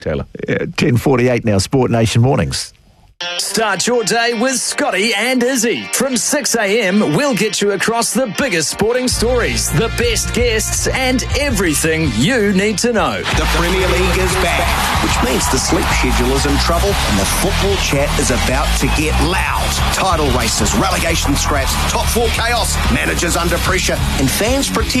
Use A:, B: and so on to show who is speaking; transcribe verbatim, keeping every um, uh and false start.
A: Taylor. Uh, ten forty-eight now, Sport Nation Mornings.
B: Start your day with Scotty and Izzy. From six a.m, we'll get you across the biggest sporting stories, the best guests, and everything you need to know.
C: The Premier League is back, which means the sleep schedule is in trouble and the football chat is about to get loud. Title races, relegation scraps, top four chaos, managers under pressure, and fans pretend